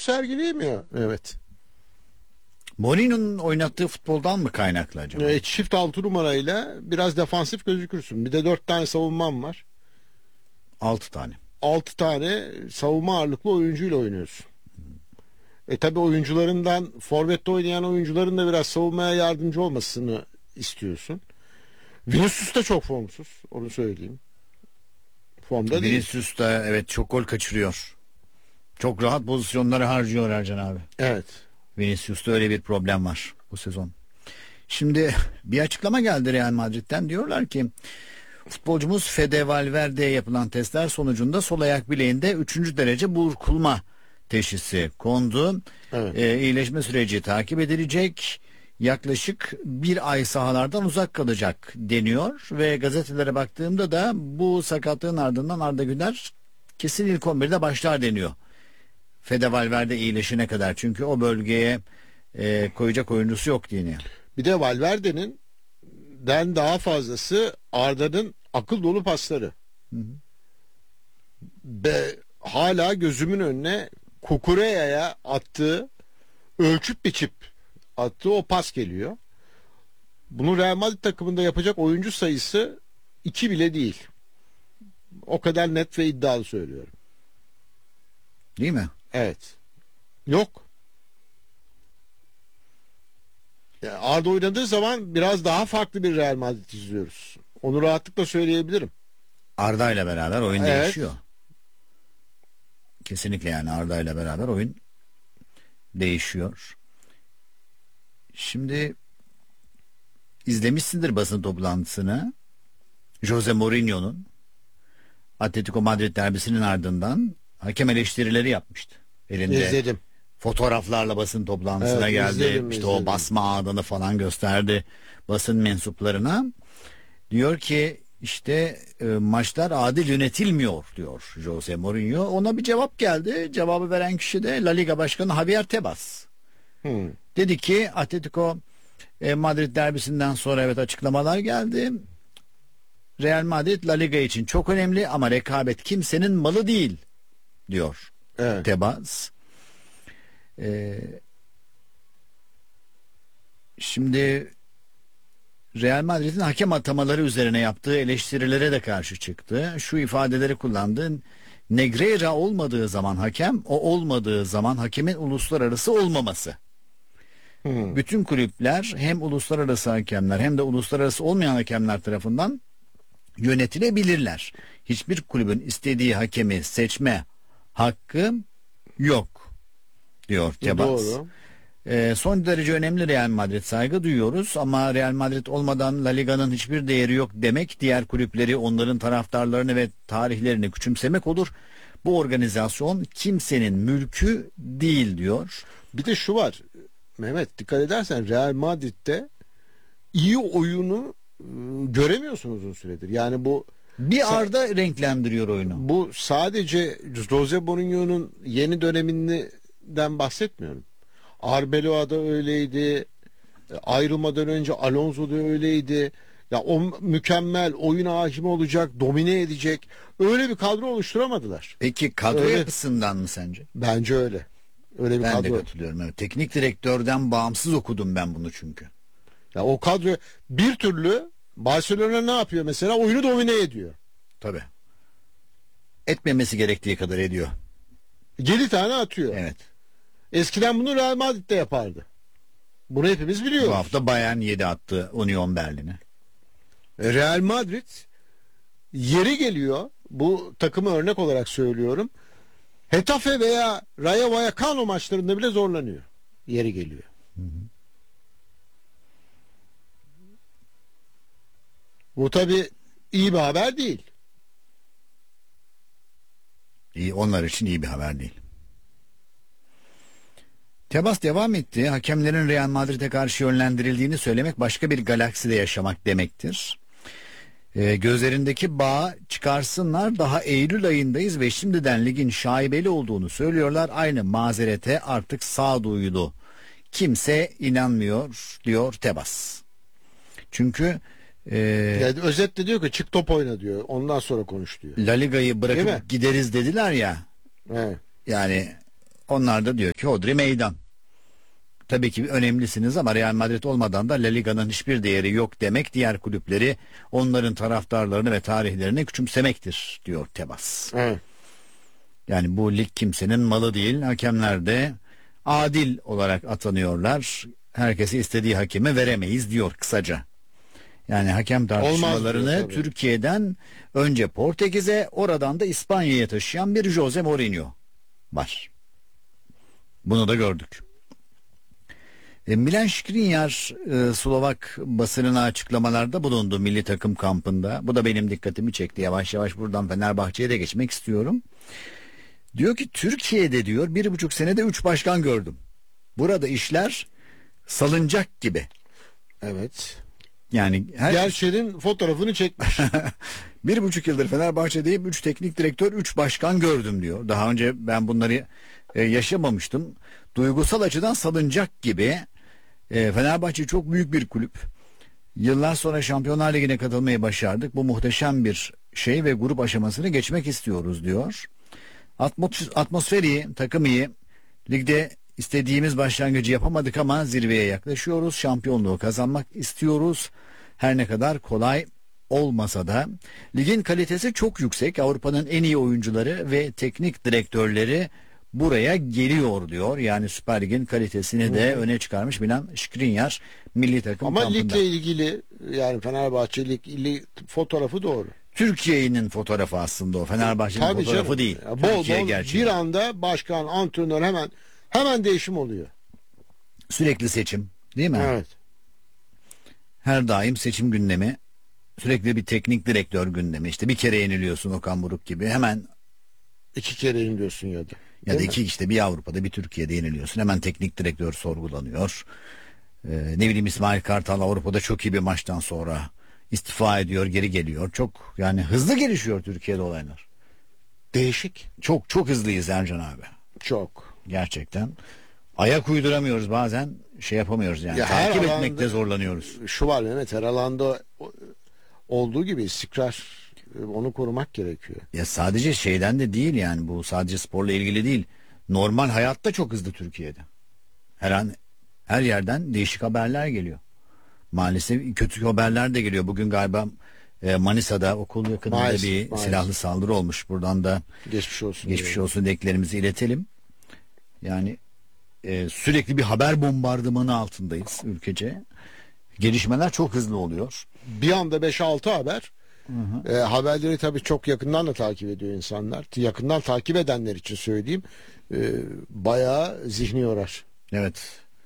sergileyemiyor. Evet. Mourinho'nun oynattığı futboldan mı kaynaklı acaba? Çift 6 numarayla biraz defansif gözükürsün. Bir de 4 tane savunman var. 6 tane. 6 tane savunma ağırlıklı oyuncuyla oynuyorsun. Tabi oyuncularından, forvette oynayan oyuncuların da biraz savunmaya yardımcı olmasını istiyorsun. Vinicius da çok formsuz, onu söyleyeyim. Formda değil. Vinicius da evet çok gol kaçırıyor. Çok rahat pozisyonları harcıyor Ercan abi. Evet. Vinicius'ta öyle bir problem var bu sezon. Şimdi bir açıklama geldi Real Madrid'den. Diyorlar ki futbolcumuz Fede Valverde'ye yapılan testler sonucunda sol ayak bileğinde 3. derece burkulma teşhisi kondu. Evet. İyileşme süreci takip edilecek. Yaklaşık bir ay sahalardan uzak kalacak deniyor ve gazetelere baktığımda da bu sakatlığın ardından Arda Güler kesin ilk 11'de başlar deniyor. Fede Valverde iyileşene kadar, çünkü o bölgeye koyacak oyuncusu yok deniyor. Bir de Valverde'nin daha fazlası Arda'nın akıl dolu pasları. Hı hı. Ve hala gözümün önüne Kukureya'ya attığı, ölçüp biçip attığı o pas geliyor. Bunu Real Madrid takımında yapacak oyuncu sayısı 2 bile değil. O kadar net ve iddialı söylüyorum. Değil mi? Evet. Yok. Yani Arda oynadığı zaman biraz daha farklı bir Real Madrid izliyoruz. Onu rahatlıkla söyleyebilirim. Arda ile beraber oyun Evet. değişiyor. Kesinlikle, yani Arda ile beraber oyun değişiyor. Şimdi izlemişsindir basın toplantısını. Jose Mourinho'nun Atletico Madrid derbisinin ardından hakem eleştirileri yapmıştı. Elinde İzledim. fotoğraflarla basın toplantısına Evet, geldi. izledim. O basma ağını falan gösterdi basın mensuplarına. Diyor ki işte maçlar adil yönetilmiyor diyor Jose Mourinho. Ona bir cevap geldi. Cevabı veren kişi de La Liga Başkanı Javier Tebas. Dedi ki Atletico Madrid derbisinden sonra evet açıklamalar geldi. Real Madrid La Liga için çok önemli ama rekabet kimsenin malı değil diyor. Evet. Tebas. Şimdi Real Madrid'in hakem atamaları üzerine yaptığı eleştirilere de karşı çıktı. Şu ifadeleri kullandı. Negreira olmadığı zaman hakem, o olmadığı zaman hakemin uluslararası olmaması. Bütün kulüpler hem uluslararası hakemler hem de uluslararası olmayan hakemler tarafından yönetilebilirler. Hiçbir kulübün istediği hakemi seçme hakkı yok diyor Tebas. Doğru. Son derece önemli Real Madrid, saygı duyuyoruz ama Real Madrid olmadan La Liga'nın hiçbir değeri yok demek diğer kulüpleri, onların taraftarlarını ve tarihlerini küçümsemek olur. Bu organizasyon kimsenin mülkü değil diyor. Bir de şu var Mehmet, dikkat edersen Real Madrid'de iyi oyunu göremiyorsun uzun süredir. Yani bu Bir Arda renklendiriyor oyunu. Bu sadece Jose Mourinho'nun yeni döneminden bahsetmiyorum. Arbeloa da öyleydi. Ayrılmadan önce Alonso da öyleydi. Ya o mükemmel oyun hakimi olacak, domine edecek. Öyle bir kadro oluşturamadılar. Peki kadro Öyle. yapısından mı sence? Bence öyle. Öyle bir Ben kadro. de katılıyorum. Evet. Teknik direktörden bağımsız okudum ben bunu çünkü. Ya o kadro bir türlü Barcelona ne yapıyor mesela? Oyunu domine ediyor. Tabii. Etmemesi gerektiği kadar ediyor. 7 tane atıyor. Evet. Eskiden bunu Real Madrid de yapardı. Bunu hepimiz biliyoruz. Bu hafta Bayern 7 attı Union Berlin'e. Real Madrid yeri geliyor, bu takımı örnek olarak söylüyorum, Hetafe veya Rayo Vallecano maçlarında bile zorlanıyor. Yeri geliyor. Bu tabi iyi bir haber değil. İyi, onlar için iyi bir haber değil. Tebas devam etti. Hakemlerin Real Madrid'e karşı yönlendirildiğini söylemek başka bir galakside yaşamak demektir. Gözlerindeki bağı çıkarsınlar, daha Eylül ayındayız ve şimdiden ligin şaibeli olduğunu söylüyorlar. Aynı mazerete artık sağduyulu kimse inanmıyor diyor Tebas. Çünkü Yani özetle diyor ki çık top oyna diyor. Ondan sonra konuş diyor. La Liga'yı bırakıp gideriz dediler ya. Evet. Yani Onlar da diyor ki hodri meydan. Tabii ki önemlisiniz ama Real Madrid olmadan da La Liga'nın hiçbir değeri yok demek diğer kulüpleri, onların taraftarlarını ve tarihlerini küçümsemektir diyor Tebas. Evet. Yani bu lig kimsenin malı değil. Hakemler de adil olarak atanıyorlar. Herkese istediği hakemi veremeyiz diyor kısaca. Yani hakem tartışmalarını diyor, tabii. Türkiye'den önce Portekiz'e, oradan da İspanya'ya taşıyan bir Jose Mourinho var. Bunu da gördük. Milan Skriniar Slovak basınına açıklamalarda bulundu milli takım kampında. Bu da benim dikkatimi çekti. Yavaş yavaş buradan Fenerbahçe'ye de geçmek istiyorum. Diyor ki Türkiye'de diyor 1,5 senede 3 başkan gördüm. Burada işler salıncak gibi. Evet. Yani Gerçeğin fotoğrafını çekmiş. 1,5 yıldır Fenerbahçe'deyim, 3 teknik direktör, 3 başkan gördüm diyor. Daha önce ben bunları yaşamamıştım. Duygusal açıdan salıncak gibi. Fenerbahçe çok büyük bir kulüp. Yıllar sonra Şampiyonlar Ligi'ne katılmayı başardık. Bu muhteşem bir şey ve grup aşamasını geçmek istiyoruz diyor. Atmosfer iyi, takım iyi. Ligde istediğimiz başlangıcı yapamadık ama zirveye yaklaşıyoruz. Şampiyonluğu kazanmak istiyoruz. Her ne kadar kolay olmasa da ligin kalitesi çok yüksek. Avrupa'nın en iyi oyuncuları ve teknik direktörleri buraya geliyor diyor. Yani Süper Lig'in kalitesini de öne çıkarmış Milan Skriniar milli takım Ama kampında. ligle ilgili, yani Fenerbahçe lig fotoğrafı doğru. Türkiye'nin fotoğrafı aslında o. Fenerbahçe'nin Tabii fotoğrafı canım. değil. Ya Türkiye bol gerçeği. bir anda başkan, antrenör hemen değişim oluyor. Sürekli seçim, değil mi? Evet. Her daim seçim gündemi. Sürekli bir teknik direktör gündemi. İşte bir kere yeniliyorsun Okan Buruk gibi. Hemen 2 kere yeniliyorsun ya da. ya da Değil mi? iki, işte bir Avrupa'da bir Türkiye'de yeniliyorsun. Hemen teknik direktör sorgulanıyor. Ne bileyim, İsmail Kartal Avrupa'da çok iyi bir maçtan sonra istifa ediyor, geri geliyor. Çok yani hızlı gelişiyor Türkiye'de olaylar. Değişik. Çok çok hızlıyız Ercan abi. Çok. Gerçekten. Ayak uyduramıyoruz bazen, şey yapamıyoruz yani. Ya her Takip alanda etmekte zorlanıyoruz. Şu var Mehmet, her alanda olduğu gibi istikrar, onu korumak gerekiyor. Ya sadece şeyden de değil, yani bu sadece sporla ilgili değil. Normal hayatta çok hızlı Türkiye'de. Her an her yerden değişik haberler geliyor. Maalesef kötü haberler de geliyor. Bugün galiba Manisa'da okul yakınında Maalesef. silahlı saldırı olmuş. Buradan da Geçmiş olsun. geçmiş olsun dileklerimizi iletelim. Yani sürekli bir haber bombardımanı altındayız ülkece. Gelişmeler çok hızlı oluyor. Bir anda 5-6 haber. Haberleri tabii çok yakından da takip ediyor insanlar. Yakından takip edenler için söyleyeyim. Bayağı zihni yorar. Evet.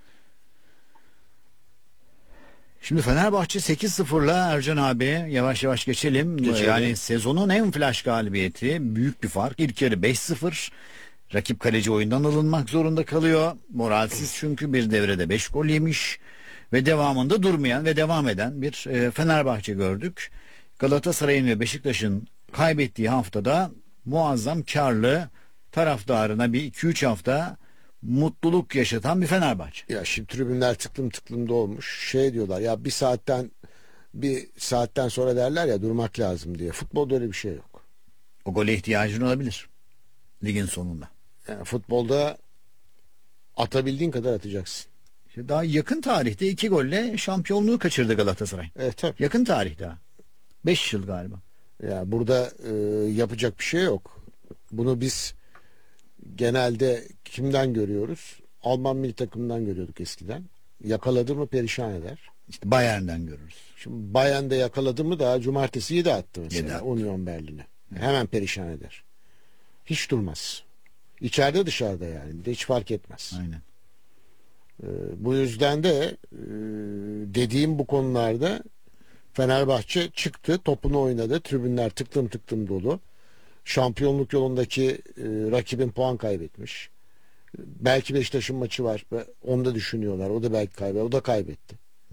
Şimdi Fenerbahçe 8-0'la Ercan abi, yavaş yavaş geçelim. Yani sezonun en flash galibiyeti, büyük bir fark. İlk yarı 5-0. Rakip kaleci oyundan alınmak zorunda kalıyor. Moralsiz, çünkü bir devrede 5 gol yemiş ve devamında durmayan ve devam eden bir Fenerbahçe gördük. Galatasaray'ın ve Beşiktaş'ın kaybettiği haftada muazzam karlı, taraftarına bir 2-3 hafta mutluluk yaşatan bir Fenerbahçe. Ya şimdi tribünler tıklım tıklım dolmuş. Şey diyorlar ya, bir saatten sonra derler ya durmak lazım diye. Futbolda öyle bir şey yok. O gole ihtiyacın olabilir ligin sonunda. Yani futbolda atabildiğin kadar atacaksın. İşte daha yakın tarihte 2 golle şampiyonluğu kaçırdı Galatasaray. Evet tabii. Yakın tarihte. 5 yıl galiba. Ya burada yapacak bir şey yok. Bunu biz genelde kimden görüyoruz? Alman milli takımından görüyorduk eskiden. Yakaladı mı perişan eder. İşte Bayern'den görürüz. Şimdi Bayern'de yakaladı mı daha cumartesi 7 attı mesela 7 attı. Union Berlin'e. Hemen perişan eder. Hiç durmaz. İçeride dışarıda yani. De hiç fark etmez. Aynen. Bu yüzden de dediğim bu konularda Fenerbahçe çıktı, topunu oynadı. Tribünler tıklım tıklım dolu. Şampiyonluk yolundaki rakibin puan kaybetmiş. Belki Beşiktaş'ın maçı var. Onu da düşünüyorlar. O da belki kaybetti. O da kaybetti.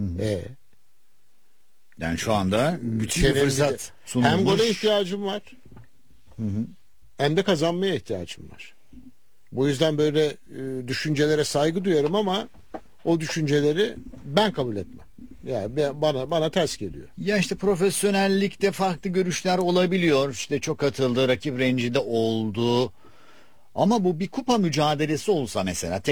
Yani şu anda müthiş bir Çevremizde fırsat sunulmuş. hem gole ihtiyacım var, hem de kazanmaya ihtiyacım var. Bu yüzden böyle düşüncelere saygı duyarım ama o düşünceleri ben kabul etmem. Yani bana ters geliyor. Ya işte profesyonellikte farklı görüşler olabiliyor. İşte çok atıldı, rakip rencide oldu. Ama bu bir kupa mücadelesi olsa mesela